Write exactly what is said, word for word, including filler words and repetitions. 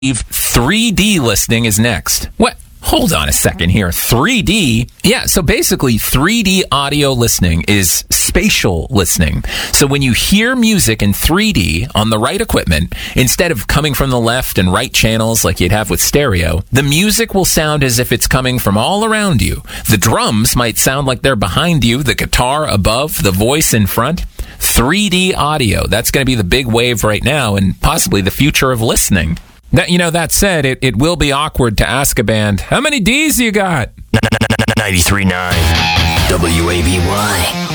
three D listening is next. What? Hold on a second here. three D? Yeah, so basically three D audio listening is spatial listening. So when you hear music in three D on the right equipment, instead of coming from the left and right channels like you'd have with stereo, the music will sound as if it's coming from all around you. The drums might sound like they're behind you, the guitar above, the voice in front. three D audio, that's going to be the big wave right now and possibly the future of listening. That, you know, that said, it, it will be awkward to ask a band, how many D's you got? ninety-three point nine W A B Y.